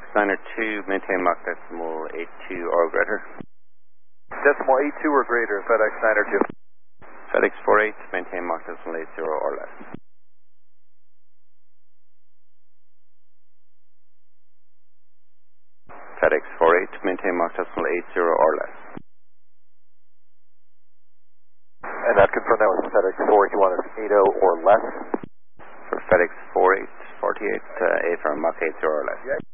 Niner 2, maintain Mach decimal 82 or greater. Decimal 82 or greater, FedEx Niner 2. FedEx 48, maintain Mach decimal 80 or less. FedEx 48, maintain Mach decimal 80 or less. And that confirmed that was FedEx 4, you want us 80 or less? For FedEx 48, 48, affirm Mach 80 or less. Yeah.